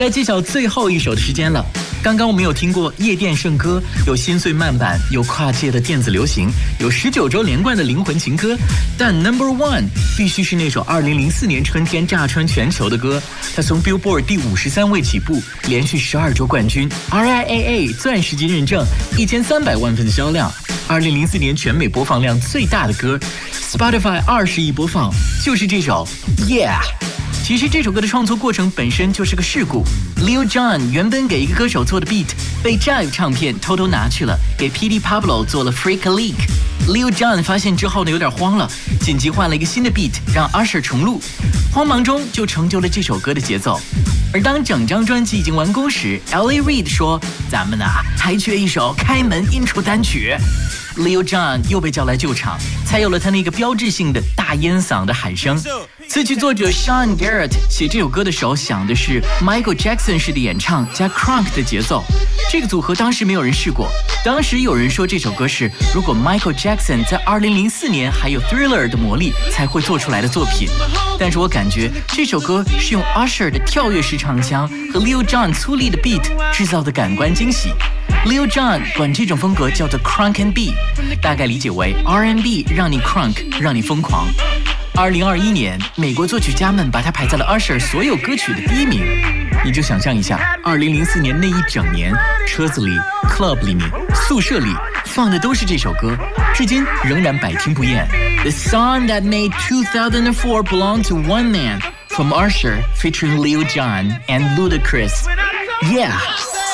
该揭晓最后一首的时间了。刚刚我们有听过夜店圣歌，有心碎慢板，有跨界的电子流行，有19周连贯的灵魂情歌，但 No.1 必须是那首2004年春天炸穿全球的歌。它从 Billboard 第53位起步，连续12周冠军， RIAA 钻石级认证，1300万份的销量，2004年全美播放量最大的歌， Spotify 20亿播放，就是这首 Yeah。其实这首歌的创作过程本身就是个事故。Lil Jon 原本给一个歌手做的 beat 被 Jive 唱片偷偷拿去了，给 P.D. Pablo 做了 Freak a Leak。Lil Jon 发现之后呢，有点慌了，紧急换了一个新的 beat 让 Usher 重录，慌忙中就成就了这首歌的节奏。而当整张专辑已经完工时 ，L.A. Reid 说：“咱们还缺一首开门 intro 单曲。” Lil Jon 又被叫来救场，才有了他那个标志性的大烟嗓的喊声。词曲作者 Sean Garrett 写这首歌的时候想的是 Michael Jackson 式的演唱加 crunk 的节奏，这个组合当时没有人试过。当时有人说这首歌是如果 Michael Jackson 在2004年还有 Thriller 的魔力才会做出来的作品，但是我感觉这首歌是用 Usher 的跳跃式唱腔和 Lil Jon 粗粝的 beat 制造的感官惊喜。Lil Jon 管这种风格叫做 crunk and B， 大概理解为 R&B 让你 crunk 让你疯狂。2021年，美国作曲家们把它排在了 Usher 所有歌曲的第1名。你就想象一下，2004年那一整年，车子里、club 里面、宿舍里放的都是这首歌，至今仍然百听不厌。The song that made 2004 belong to one man, from Usher featuring Lil Jon and Ludacris. Yeah.